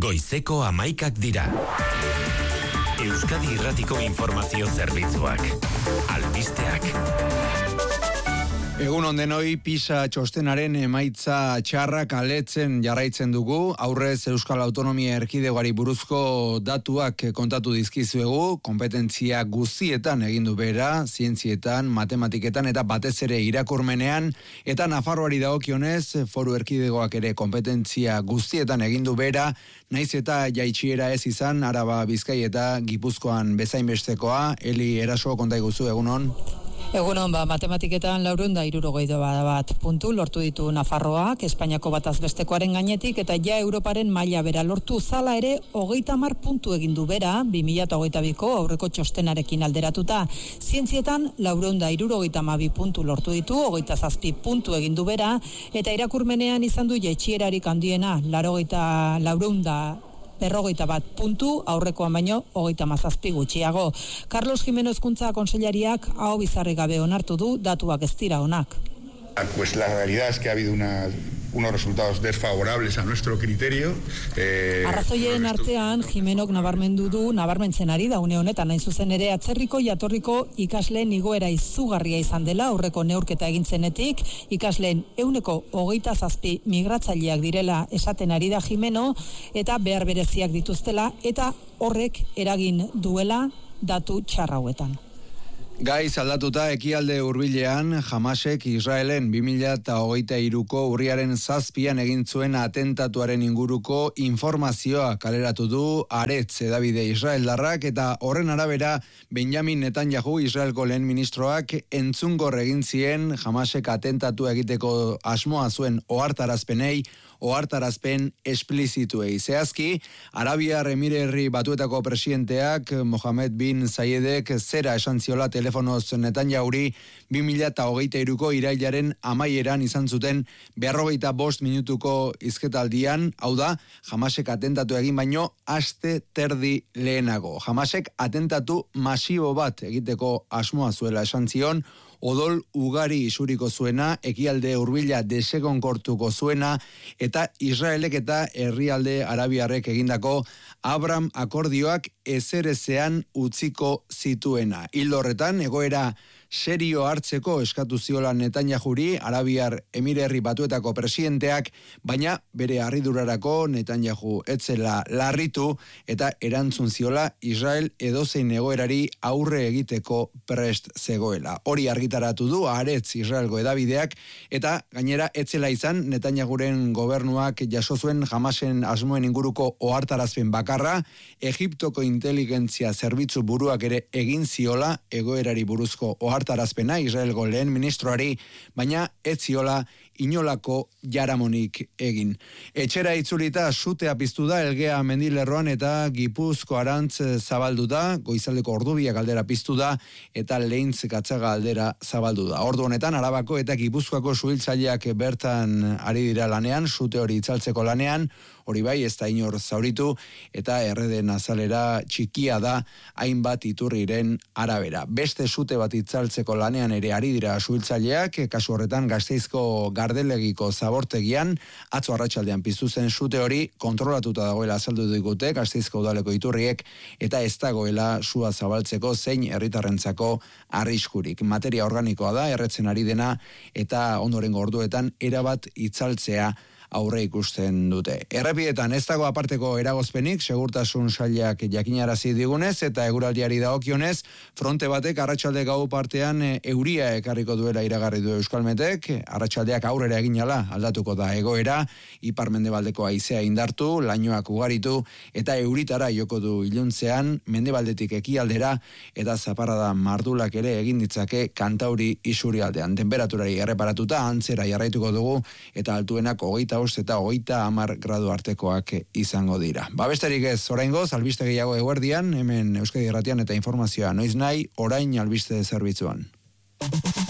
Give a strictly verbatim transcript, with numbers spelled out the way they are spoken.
Goizeko hamaikak dira. Euskadi Irratiko Informazio Zerbitzuak. Albisteak. Egun ondenoi, PISA txostenaren emaitza txarrak aletzen jarraitzen dugu. Aurrez Euskal Autonomia Erkidegoari buruzko datuak kontatu dizkizuegu, kompetentzia guztietan egin du bera, zientzietan, matematiketan eta batez ere irakurmenean, eta Nafarroari dagokionez, Foru Erkidegoak ere kompetentzia guztietan egin du bera, naiz eta jaitsiera ez izan, Araba, Bizkai eta Gipuzkoan bezainbestekoa. Eli Eraso, konta iguzu, egunon? Egunon, ba, matematiketan laurehun eta hirurogeita bat puntu lortu ditu Nafarroak, Espainiako bataz bestekoaren gainetik, eta ja Europaren maila bera lortu zala ere hogeita hamar puntu egin du bera, bi mila hogeita biko aurreko txostenarekin alderatuta. Zientzietan laurehun eta hirurogeita hamabi puntu lortu ditu, hogeita zazpi puntu egin du bera, eta irakurmenean izan du jaitsierarik handiena, laurogeita laurehun da berrogeita bat puntu, aurrekoan baino hogeita hamazazpi gutxiago. Carlos Jimeno Hezkuntza Kontseilariak aho bizarri gabe onartu du, datuak ez dira onak. Pues la realidad es que ha habido una, unos resultados desfavorables a nuestro criterio. Eh, Arrazoien artean, Jimenok nabarmendu du, nabarmentzen ari da une honetan, hain zuzen ere atzerriko jatorriko ikasleen igoera izugarria izan dela, aurreko neurketa egintzenetik, ikasleen ehuneko hogeita zazpi migratzaileak direla esaten ari da Jimeno, eta behar bereziak dituztela, eta horrek eragin duela datu txarrauetan. Gaiz aldatuta ekialde hurbilean, Hamasek Israelen bi mila hogeita hiruko urriaren zazpian egin zuen atentatuaren inguruko informazioa kaleratu du Haaretz hedabide israeldarrak, eta horren arabera Benjamin Netanyahu, Israelko lehen ministroak, entzungor egin zien Hamasek atentatu egiteko asmoa zuen ohartarazpenei, ohartarazpen esplizituei. Zehazki, Arabiar Emirerri Batuetako presidenteak Mohamed bin Zayedek zera esan ziola telefonoz Netanyahuri bi mila hogeita hiruko irailaren amaieran izan zuten berrogeita bost minutuko hizketaldian, hau da, Hamasek atentatu egin baino aste terdi lehenago. Hamasek atentatu masibo bat egiteko asmoa zuela esan zion, odol ugari isuriko zuena, ekialde hurbila desegonkortuko zuena, eta Israelek eta herrialde arabiarrek egindako Abraham akordioak ezerezean utziko zituena. Hildo horretan, egoera serio hartzeko eskatu ziola Netanyahuri, Arabiar Emirerri Batuetako presidenteak, baina bere harridurarako Netanyahu etzela larritu eta erantzun ziola Israel edozein egoerari aurre egiteko prest zegoela. Hori argitaratu du Haaretz Israelgo hedabideak, eta gainera etzela izan Netanyahuren gobernuak jaso zuen Hamasen asmoen inguruko ohartarazpen bakarra, Egiptoko inteligentzia zerbitzu buruak ere egin ziola egoerari buruzko ohartarazpena Israelgo lehen ministroari, baina ez ziola inolako jaramonik egin. Etxera itzulita sutea piztu da Elgea mendilerroan eta Gipuzko arantz zabaldu da, goizaldeko ordubiak aldera piztu da eta Leintz Gatzaga aldera zabaldu da. Ordu honetan Arabako eta Gipuzkoako suhiltzaileak bertan ari dira lanean, sute hori itzaltzeko lanean, hori bai ez da inor zauritu, eta erreden azalera txikia da hainbat iturriren arabera. Beste sute bat itzaltzeko lanean ere ari dira suhiltzaileak, kasu horretan Gasteizko Gardelegiko zabortegian, atzo arratsaldean piztu zen sute hori kontrolatuta dagoela azaldu digute Gasteizko udaleko iturriek, eta ez dagoela sua zabaltzeko zein herritarrentzako arriskurik. Materia organikoa da, erretzen ari dena, eta ondorengo orduetan erabat itzaltzea aurre ikusten dute. Errepidetan ez dago aparteko eragozpenik, segurtasun sailak jakinarazi digunez, eta eguraldiari dagokionez, fronte batek arratsalde gau partean e, euria ekarriko duela iragarri du Euskalmetek, arratsaldeak aurrera eginala aldatuko da egoera, ipar-mendebaldeko haizea indartu, lainoak ugaritu, eta euritara joko du iluntzean, mendebaldetik ekialdera, eta zaparrada mardulak ere egin ditzake Kantauri isurialdean. Temperaturari erreparatuta, antzera jarraituko dugu, eta altuenak hogeita bost eta hogeita hamar gradu artekoak izango dira. Ba besterik ez, oraingoz, albiste gehiago eguerdian, hemen Euskadi Irratian eta informazioa noiz nahi, orain albiste zerbitzuan.